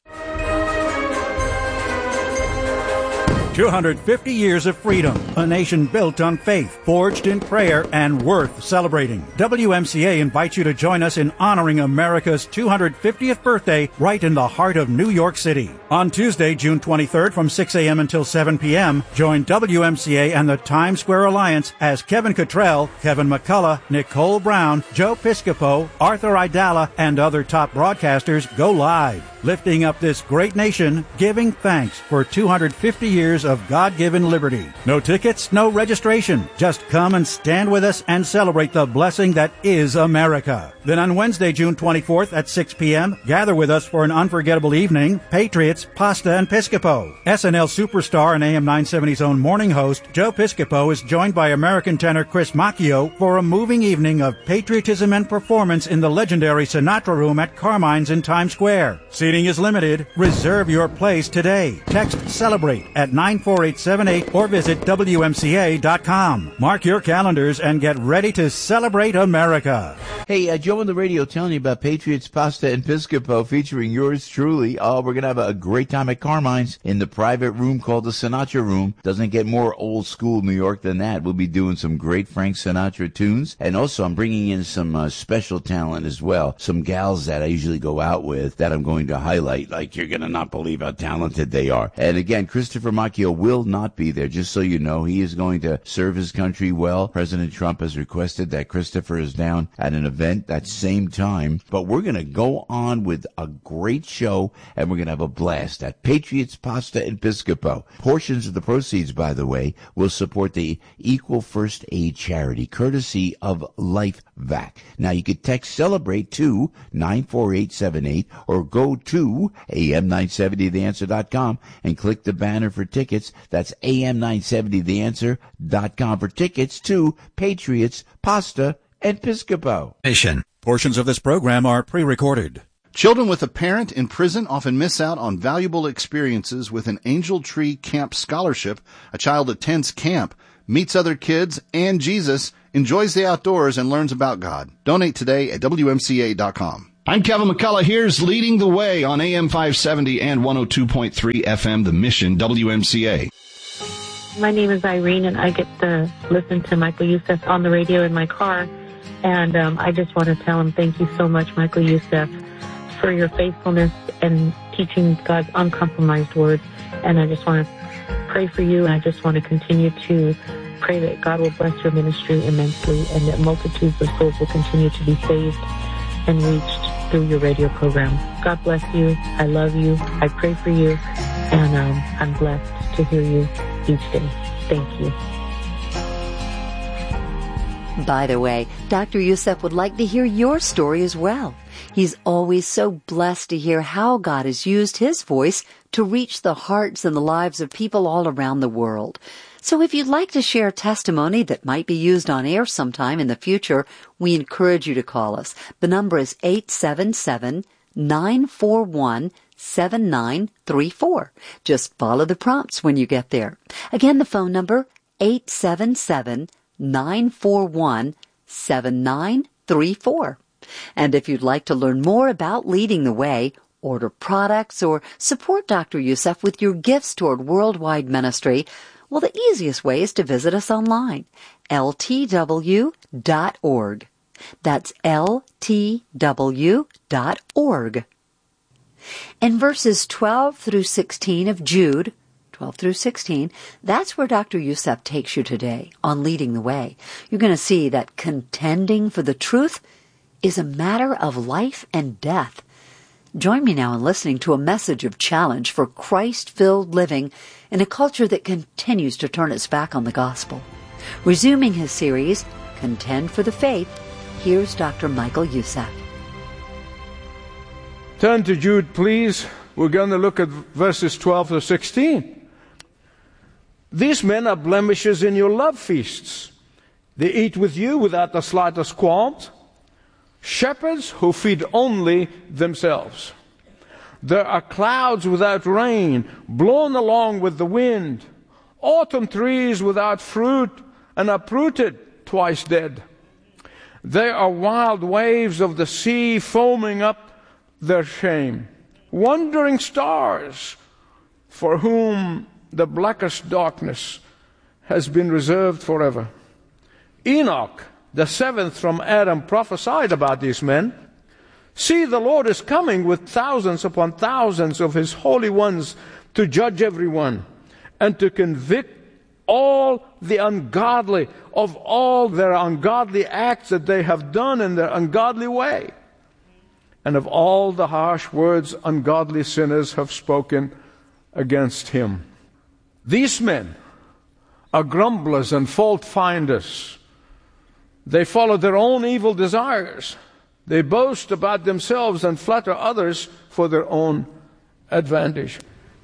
two hundred fifty years of freedom. A nation built on faith, forged in prayer, and worth celebrating. W M C A invites you to join us in honoring America's two hundred fiftieth birthday right in the heart of New York City. On Tuesday, June twenty-third from six a.m. until seven p.m., join W M C A and the Times Square Alliance as Kevin Cottrell, Kevin McCullough, Nicole Brown, Joe Piscopo, Arthur Idala, and other top broadcasters go live, lifting up this great nation, giving thanks for two hundred fifty years of God-given liberty. No tickets, no registration. Just come and stand with us and celebrate the blessing that is America. Then on Wednesday, June twenty-fourth at six p.m., gather with us for an unforgettable evening, Patriots, Pasta, and Piscopo. S N L superstar and A M nine seventy's own morning host, Joe Piscopo, is joined by American tenor Chris Macchio for a moving evening of patriotism and performance in the legendary Sinatra Room at Carmine's in Times Square. Seating is limited. Reserve your place today. Text CELEBRATE at nine four eight seven eight or visit W M C A dot com. Mark your calendars and get ready to celebrate America. Hey, uh, Joe on the radio telling you about Patriots, Pasta, and Piscopo featuring yours truly. Oh, we're going to have a great time at Carmine's in the private room called the Sinatra Room. Doesn't get more old school New York than that. We'll be doing some great Frank Sinatra tunes. And also I'm bringing in some uh, special talent as well. Some gals that I usually go out with that I'm going to highlight. Like, you're going to not believe how talented they are. And again, Christopher Macchio will not be there, just so you know. He is going to serve his country well. President Trump has requested that Christopher is down at an event that same time. But we're going to go on with a great show, and we're going to have a blast at Patriots Pasta and Piscopo. Portions of the proceeds, by the way, will support the Equal First Aid charity, courtesy of LifeVac. Now, you could text CELEBRATE to nine four eight seven eight or go to A M nine seventy the answer dot com and click the banner for tickets. That's A M nine seventy the answer dot com for tickets to Patriots Pasta and Piscopo. Mission. Portions of this program are pre-recorded. Children with a parent in prison often miss out on valuable experiences with an Angel Tree Camp scholarship. A child attends camp, meets other kids and Jesus, enjoys the outdoors, and learns about God. Donate today at W M C A dot com. I'm Kevin McCullough. Here's Leading the Way on A M five seventy and one oh two point three F M, The Mission, W M C A. My name is Irene, and I get to listen to Michael Youssef on the radio in my car. And um, I just want to tell him thank you so much, Michael Youssef, for your faithfulness and teaching God's uncompromised word. And I just want to pray for you, and I just want to continue to pray that God will bless your ministry immensely and that multitudes of souls will continue to be saved and reached through your radio program. God bless you. I love you. I pray for you. And um, I'm blessed to hear you each day. Thank you. By the way, Doctor Youssef would like to hear your story as well. He's always so blessed to hear how God has used his voice to reach the hearts and the lives of people all around the world. So if you'd like to share testimony that might be used on air sometime in the future, we encourage you to call us. The number is eight seven seven, nine four one, seven nine three four. Just follow the prompts when you get there. Again, the phone number, eight seven seven, nine four one, seven nine three four. And if you'd like to learn more about Leading the Way, order products, or support Doctor Youssef with your gifts toward worldwide ministry, well, the easiest way is to visit us online, L T W dot org. That's L T W dot org. In verses twelve through sixteen of Jude, twelve through sixteen, that's where Doctor Youssef takes you today on Leading the Way. You're going to see that contending for the truth is a matter of life and death. Join me now in listening to a message of challenge for Christ-filled living in a culture that continues to turn its back on the gospel. Resuming his series, Contend for the Faith, here's Doctor Michael Youssef. Turn to Jude, please. We're going to look at verses twelve to sixteen. These men are blemishes in your love feasts. They eat with you without the slightest qualms. Shepherds who feed only themselves. There are clouds without rain, blown along with the wind. Autumn trees without fruit and uprooted, twice dead. They are wild waves of the sea foaming up their shame. Wandering stars for whom the blackest darkness has been reserved forever. Enoch, the seventh from Adam, prophesied about these men. See, the Lord is coming with thousands upon thousands of his holy ones to judge everyone and to convict all the ungodly of all their ungodly acts that they have done in their ungodly way, and of all the harsh words ungodly sinners have spoken against him. These men are grumblers and fault finders. They follow their own evil desires. They boast about themselves and flatter others for their own advantage.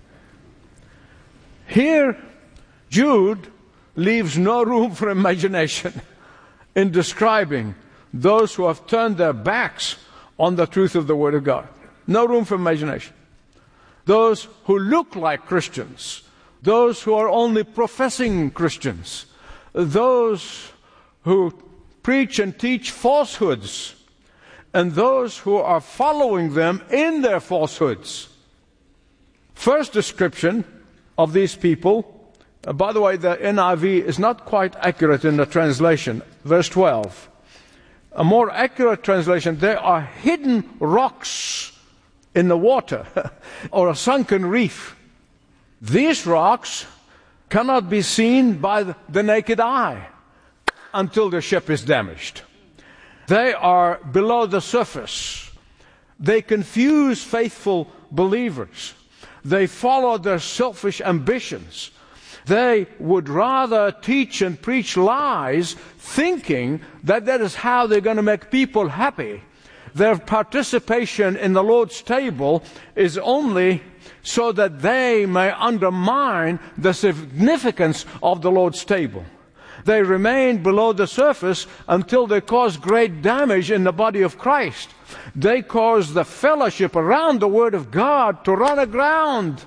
Here, Jude leaves no room for imagination in describing those who have turned their backs on the truth of the Word of God. No room for imagination. Those who look like Christians, those who are only professing Christians, those who preach and teach falsehoods, and those who are following them in their falsehoods. First description of these people, uh, by the way, the N I V is not quite accurate in the translation. Verse twelve. A more accurate translation, there are hidden rocks in the water or a sunken reef. These rocks cannot be seen by the naked eye until the ship is damaged. They are below the surface. They confuse faithful believers. They follow their selfish ambitions. They would rather teach and preach lies, thinking that that is how they're going to make people happy. Their participation in the Lord's table is only so that they may undermine the significance of the Lord's table. They remain below the surface until they cause great damage in the body of Christ. They cause the fellowship around the Word of God to run aground.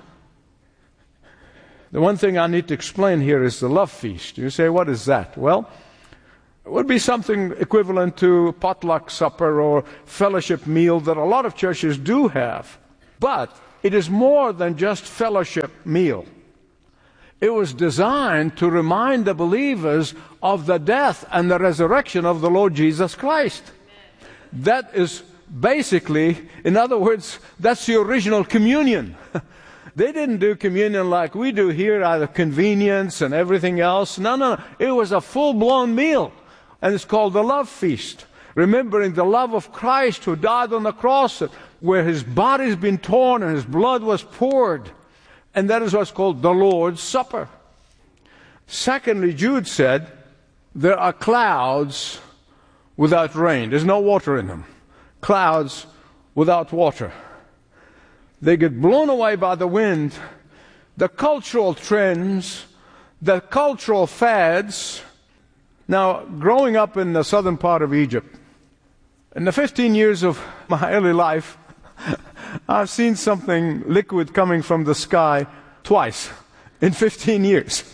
The one thing I need to explain here is the love feast. You say, what is that? Well, it would be something equivalent to potluck supper or fellowship meal that a lot of churches do have. But it is more than just fellowship meal. It was designed to remind the believers of the death and the resurrection of the Lord Jesus Christ. That is basically, in other words, that's the original communion. They didn't do communion like we do here out of convenience and everything else. No, no, no. It was a full-blown meal. And it's called the love feast. Remembering the love of Christ who died on the cross, where his body's been torn and his blood was poured. And that is what's called the Lord's Supper. Secondly, Jude said, there are clouds without rain. There's no water in them. Clouds without water. They get blown away by the wind. The cultural trends, the cultural fads. Now, growing up in the southern part of Egypt, in the fifteen years of my early life, I've seen something liquid coming from the sky twice in fifteen years.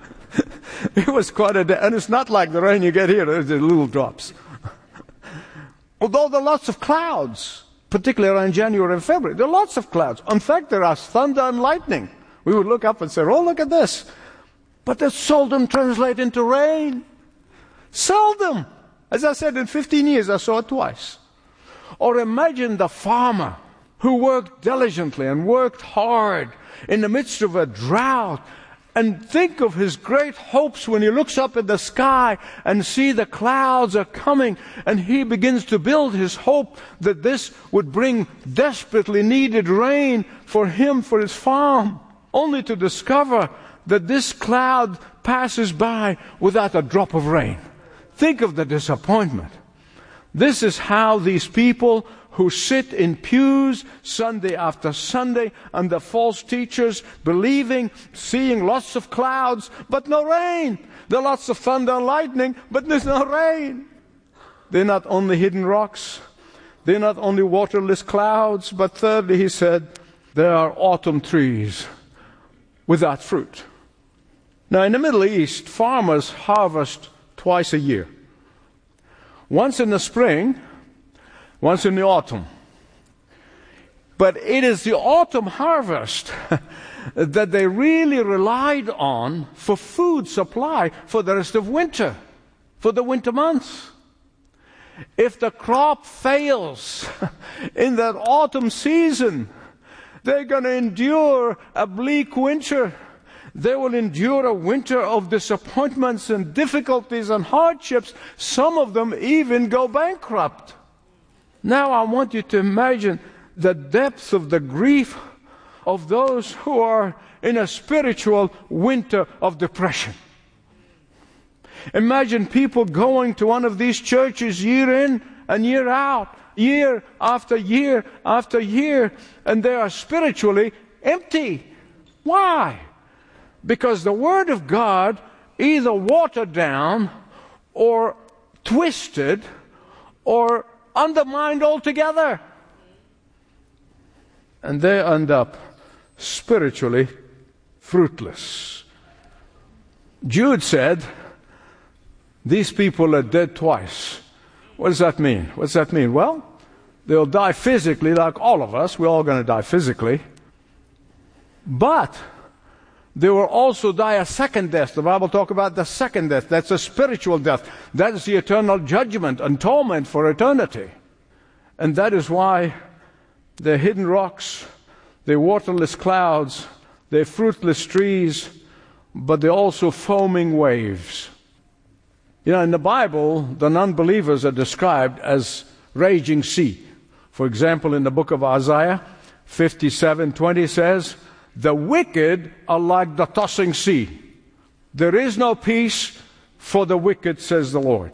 It was quite a day. And it's not like the rain you get here, there's the little drops. Although there are lots of clouds, particularly around January and February, there are lots of clouds. In fact, there are thunder and lightning. We would look up and say, oh, look at this. But they seldom translate into rain. Seldom. As I said, in fifteen years, I saw it twice. Or imagine the farmer who worked diligently and worked hard in the midst of a drought, and think of his great hopes when he looks up at the sky and see the clouds are coming, and he begins to build his hope that this would bring desperately needed rain for him, for his farm, only to discover that this cloud passes by without a drop of rain. Think of the disappointment. This is how these people who sit in pews Sunday after Sunday under false teachers, believing, seeing lots of clouds, but no rain. There are lots of thunder and lightning, but there's no rain. They're not only hidden rocks. They're not only waterless clouds, but thirdly, he said, there are autumn trees without fruit. Now, in the Middle East, farmers harvest twice a year. Once in the spring, once in the autumn. But it is the autumn harvest that they really relied on for food supply for the rest of winter, for the winter months. If the crop fails in that autumn season, they're going to endure a bleak winter. They will endure a winter of disappointments and difficulties and hardships. Some of them even go bankrupt. Now I want you to imagine the depth of the grief of those who are in a spiritual winter of depression. Imagine people going to one of these churches year in and year out, year after year after year, and they are spiritually empty. Why? Because the Word of God either watered down or twisted or undermined altogether. And they end up spiritually fruitless. Jude said, these people are dead twice. What does that mean? What does that mean? Well, they'll die physically like all of us. We're all going to die physically. But they will also die a second death. The Bible talks about the second death. That's a spiritual death. That is the eternal judgment and torment for eternity. And that is why they're hidden rocks, they're waterless clouds, they're fruitless trees, but they're also foaming waves. You know, in the Bible, the non-believers are described as raging sea. For example, in the book of Isaiah, fifty-seven twenty says, the wicked are like the tossing sea. There is no peace for the wicked, says the Lord.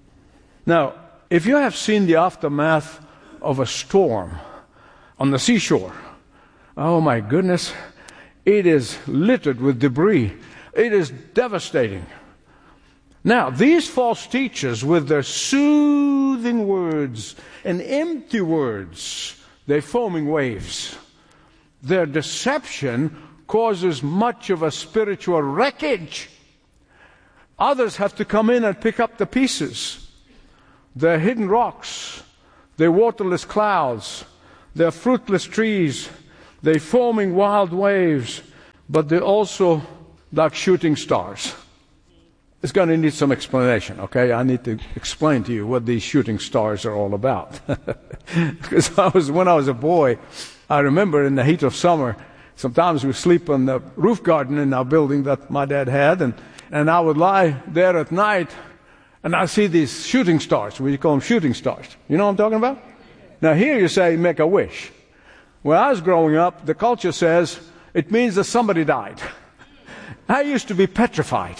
Now, if you have seen the aftermath of a storm on the seashore, oh my goodness, it is littered with debris. It is devastating. Now, these false teachers, with their soothing words and empty words, they're foaming waves. Their deception causes much of a spiritual wreckage. Others have to come in and pick up the pieces. They're hidden rocks. They're waterless clouds. They're fruitless trees. They're foaming wild waves. But they're also like shooting stars. It's going to need some explanation, okay? I need to explain to you what these shooting stars are all about. Because I was, when I was a boy, I remember in the heat of summer, sometimes we sleep on the roof garden in our building that my dad had, and, and I would lie there at night, and I see these shooting stars. We call them shooting stars. You know what I'm talking about? Now here you say, make a wish. When I was growing up, the culture says it means that somebody died. I used to be petrified.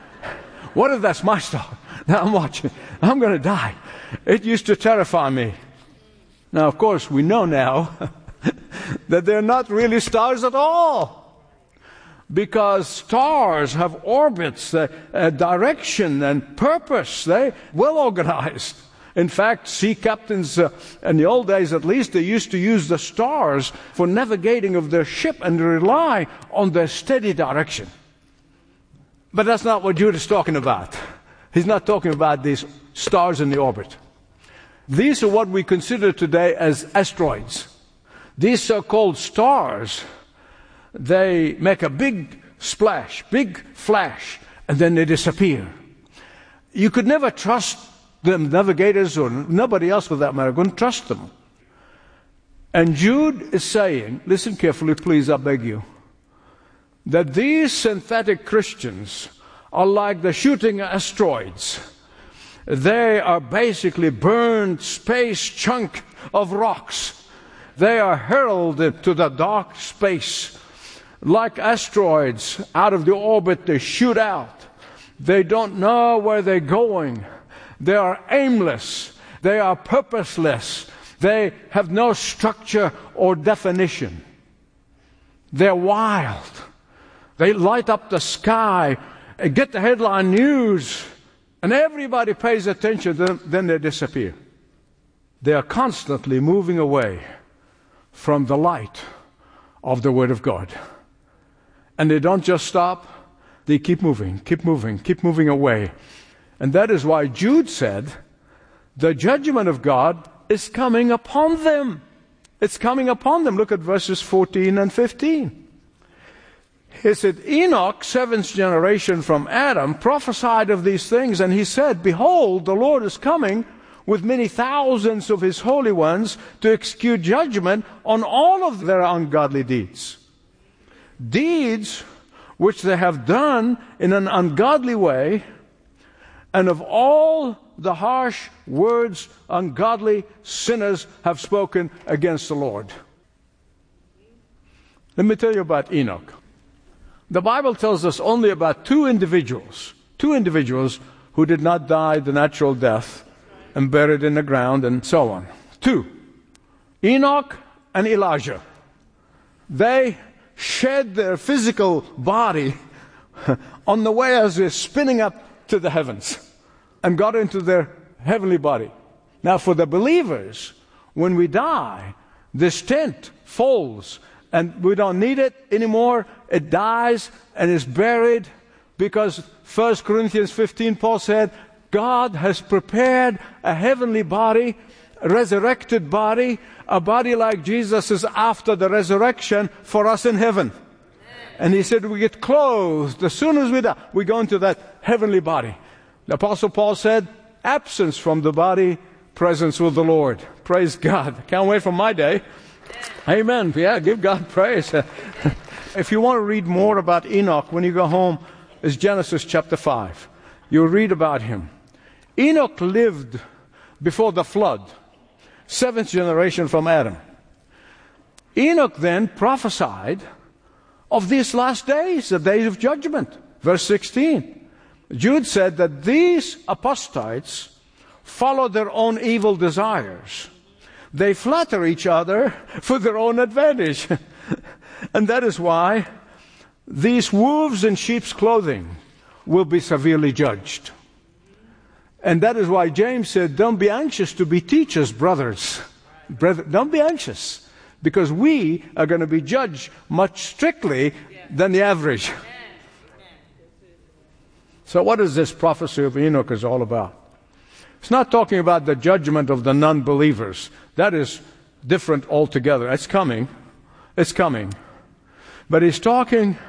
What if that's my star? Now I'm watching. I'm going to die. It used to terrify me. Now, of course, we know now that they're not really stars at all. Because stars have orbits, uh, uh, direction and purpose. They're well organized. In fact, sea captains, uh, in the old days at least, they used to use the stars for navigating of their ship and rely on their steady direction. But that's not what Jude is talking about. He's not talking about these stars in the orbit. These are what we consider today as asteroids. These so-called stars, they make a big splash, big flash, and then they disappear. You could never trust them, navigators or nobody else for that matter, couldn't trust them. And Jude is saying, listen carefully please, I beg you, that these synthetic Christians are like the shooting asteroids. They are basically burned space chunk of rocks. They are hurled into the dark space. Like asteroids, out of the orbit they shoot out. They don't know where they're going. They are aimless. They are purposeless. They have no structure or definition. They're wild. They light up the sky, get the headline news, and everybody pays attention to them, then they disappear. They are constantly moving away from the light of the Word of God. And they don't just stop, they keep moving, keep moving, keep moving away. And that is why Jude said, the judgment of God is coming upon them. It's coming upon them. Look at verses fourteen and fifteen. He said, Enoch, seventh generation from Adam, prophesied of these things, and he said, behold, the Lord is coming with many thousands of his holy ones to execute judgment on all of their ungodly deeds. Deeds which they have done in an ungodly way, and of all the harsh words ungodly sinners have spoken against the Lord. Let me tell you about Enoch. The Bible tells us only about two individuals, two individuals who did not die the natural death and buried in the ground and so on. Two. Enoch and Elijah. They shed their physical body on the way as they're spinning up to the heavens and got into their heavenly body. Now for the believers, when we die, this tent folds and we don't need it anymore. It dies and is buried because First Corinthians fifteen, Paul said, God has prepared a heavenly body, a resurrected body, a body like Jesus' after the resurrection for us in heaven. And he said we get clothed. As soon as we die, we go into that heavenly body. The Apostle Paul said, absence from the body, presence with the Lord. Praise God. Can't wait for my day. Amen. Yeah, give God praise. If you want to read more about Enoch, when you go home, it's Genesis chapter five. You'll read about him. Enoch lived before the flood, seventh generation from Adam. Enoch then prophesied of these last days, the days of judgment. Verse sixteen. Jude said that these apostates follow their own evil desires. They flatter each other for their own advantage. And that is why these wolves in sheep's clothing will be severely judged. And that is why James said, don't be anxious to be teachers, brothers. Brother, don't be anxious, because we are going to be judged much strictly than the average. So what is this prophecy of Enoch is all about? It's not talking about the judgment of the non-believers. That is different altogether. It's coming. It's coming. But he's talking